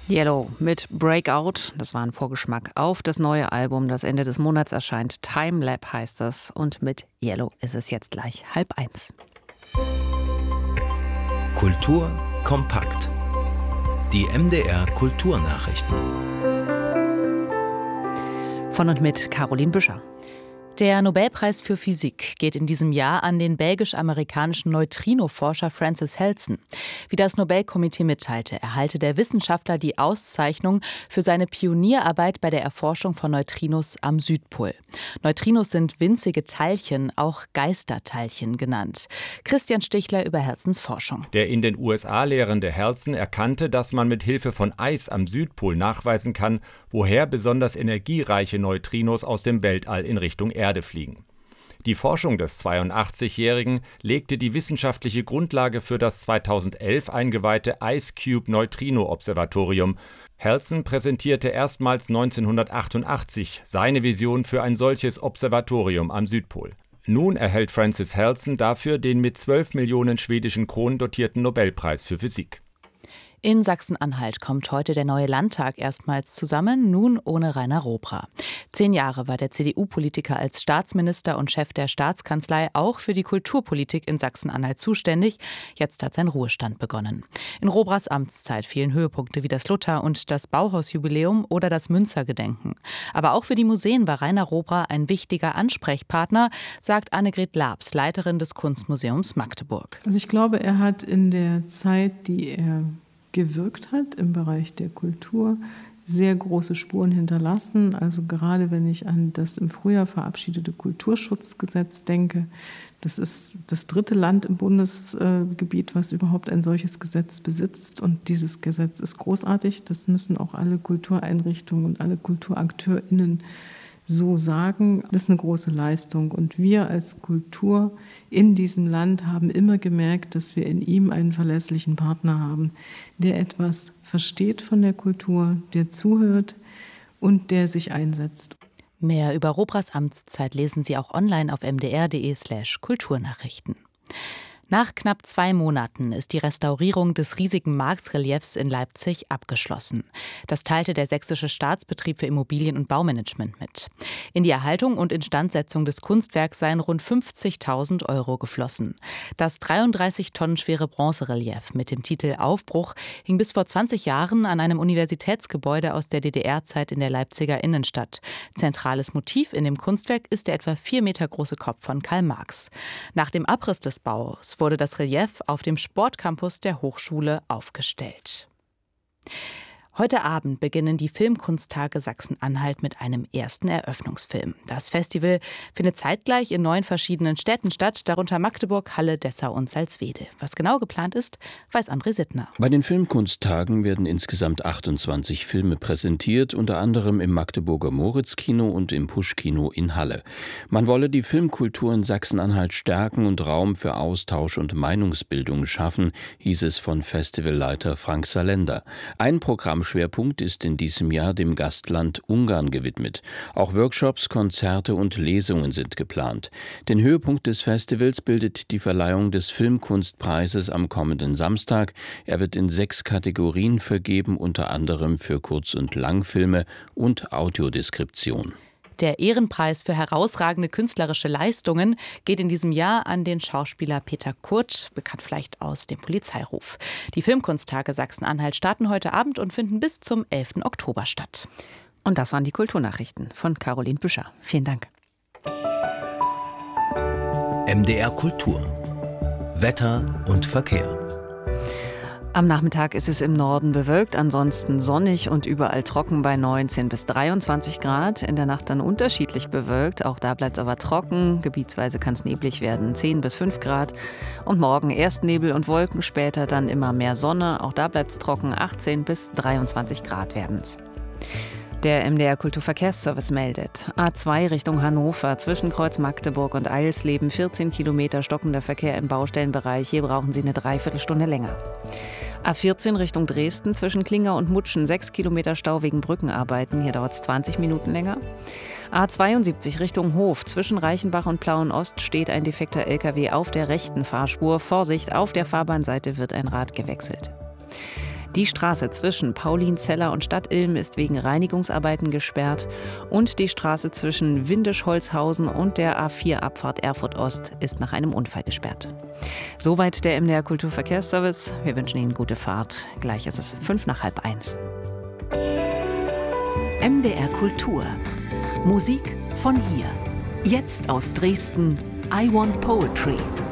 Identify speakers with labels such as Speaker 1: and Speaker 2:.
Speaker 1: Yellow mit Breakout, das war ein Vorgeschmack auf das neue Album, das Ende des Monats erscheint. Timelap heißt das und mit Yellow ist es jetzt gleich 12:30.
Speaker 2: Kultur kompakt. Die MDR Kulturnachrichten.
Speaker 1: Von und mit Caroline Büscher.
Speaker 3: Der Nobelpreis für Physik geht in diesem Jahr an den belgisch-amerikanischen Neutrino-Forscher Francis Halcyon. Wie das Nobelkomitee mitteilte, erhalte der Wissenschaftler die Auszeichnung für seine Pionierarbeit bei der Erforschung von Neutrinos am Südpol. Neutrinos sind winzige Teilchen, auch Geisterteilchen genannt. Christian Stichler über Halcyons Forschung.
Speaker 4: Der in den USA lehrende Halcyon erkannte, dass man mit Hilfe von Eis am Südpol nachweisen kann, woher besonders energiereiche Neutrinos aus dem Weltall in Richtung Erde fliegen. Die Forschung des 82-Jährigen legte die wissenschaftliche Grundlage für das 2011 eingeweihte IceCube-Neutrino-Observatorium. Halcyon präsentierte erstmals 1988 seine Vision für ein solches Observatorium am Südpol. Nun erhält Francis Halcyon dafür den mit 12 Millionen schwedischen Kronen dotierten Nobelpreis für Physik.
Speaker 3: In Sachsen-Anhalt kommt heute der neue Landtag erstmals zusammen, nun ohne Rainer Robra. 10 Jahre war der CDU-Politiker als Staatsminister und Chef der Staatskanzlei auch für die Kulturpolitik in Sachsen-Anhalt zuständig. Jetzt hat sein Ruhestand begonnen. In Robras Amtszeit fielen Höhepunkte wie das Luther- und das Bauhausjubiläum oder das Münzergedenken. Aber auch für die Museen war Rainer Robra ein wichtiger Ansprechpartner, sagt Annegret Labs, Leiterin des Kunstmuseums Magdeburg.
Speaker 5: Also ich glaube, er hat in der Zeit, die er gewirkt hat im Bereich der Kultur, sehr große Spuren hinterlassen. Also gerade wenn ich an das im Frühjahr verabschiedete Kulturschutzgesetz denke, das ist das 3. Land im Bundesgebiet, was überhaupt ein solches Gesetz besitzt. Und dieses Gesetz ist großartig. Das müssen auch alle Kultureinrichtungen und alle KulturakteurInnen so sagen. Das ist eine große Leistung. Und wir als Kultur in diesem Land haben immer gemerkt, dass wir in ihm einen verlässlichen Partner haben, der etwas versteht von der Kultur, der zuhört und der sich einsetzt.
Speaker 3: Mehr über Robras Amtszeit lesen Sie auch online auf mdr.de/Kulturnachrichten. Nach knapp 2 Monaten ist die Restaurierung des riesigen Marx-Reliefs in Leipzig abgeschlossen. Das teilte der Sächsische Staatsbetrieb für Immobilien- und Baumanagement mit. In die Erhaltung und Instandsetzung des Kunstwerks seien rund 50.000 € geflossen. Das 33 Tonnen schwere Bronzerelief mit dem Titel Aufbruch hing bis vor 20 Jahren an einem Universitätsgebäude aus der DDR-Zeit in der Leipziger Innenstadt. Zentrales Motiv in dem Kunstwerk ist der etwa 4 Meter große Kopf von Karl Marx. Nach dem Abriss des Baus wurde das Relief auf dem Sportcampus der Hochschule aufgestellt. Heute Abend beginnen die Filmkunsttage Sachsen-Anhalt mit einem ersten Eröffnungsfilm. Das Festival findet zeitgleich in 9 verschiedenen Städten statt, darunter Magdeburg, Halle, Dessau und Salzwedel. Was genau geplant ist, weiß André Sittner.
Speaker 6: Bei den Filmkunsttagen werden insgesamt 28 Filme präsentiert, unter anderem im Magdeburger Moritzkino und im Pusch-Kino in Halle. Man wolle die Filmkultur in Sachsen-Anhalt stärken und Raum für Austausch und Meinungsbildung schaffen, hieß es von Festivalleiter Frank Salender. Ein Programmschwerpunkt ist in diesem Jahr dem Gastland Ungarn gewidmet. Auch Workshops, Konzerte und Lesungen sind geplant. Den Höhepunkt des Festivals bildet die Verleihung des Filmkunstpreises am kommenden Samstag. Er wird in 6 Kategorien vergeben, unter anderem für Kurz- und Langfilme und Audiodeskription.
Speaker 3: Der Ehrenpreis für herausragende künstlerische Leistungen geht in diesem Jahr an den Schauspieler Peter Kurt, bekannt vielleicht aus dem Polizeiruf. Die Filmkunsttage Sachsen-Anhalt starten heute Abend und finden bis zum 11. Oktober statt.
Speaker 1: Und das waren die Kulturnachrichten von Caroline Büscher. Vielen Dank.
Speaker 2: MDR Kultur. Wetter und Verkehr.
Speaker 1: Am Nachmittag ist es im Norden bewölkt, ansonsten sonnig und überall trocken bei 19 bis 23 Grad. In der Nacht dann unterschiedlich bewölkt, auch da bleibt es aber trocken. Gebietsweise kann es neblig werden, 10 bis 5 Grad. Und morgen erst Nebel und Wolken, später dann immer mehr Sonne. Auch da bleibt es trocken, 18 bis 23 Grad werden es. Der MDR Kulturverkehrsservice meldet: A2 Richtung Hannover zwischen Kreuz Magdeburg und Eilsleben 14 Kilometer stockender Verkehr im Baustellenbereich. Hier brauchen Sie eine Dreiviertelstunde länger. A14 Richtung Dresden zwischen Klinger und Mutschen 6 Kilometer Stau wegen Brückenarbeiten. Hier dauert es 20 Minuten länger. A72 Richtung Hof zwischen Reichenbach und Plauen-Ost steht ein defekter LKW auf der rechten Fahrspur. Vorsicht, auf der Fahrbahnseite wird ein Rad gewechselt. Die Straße zwischen Paulinzeller und Stadtilm ist wegen Reinigungsarbeiten gesperrt und die Straße zwischen Windisch-Holzhausen und der A4-Abfahrt Erfurt-Ost ist nach einem Unfall gesperrt. Soweit der MDR Kulturverkehrsservice. Wir wünschen Ihnen gute Fahrt. Gleich ist es 1:05.
Speaker 7: MDR Kultur. Musik von hier. Jetzt aus Dresden. I Want Poetry.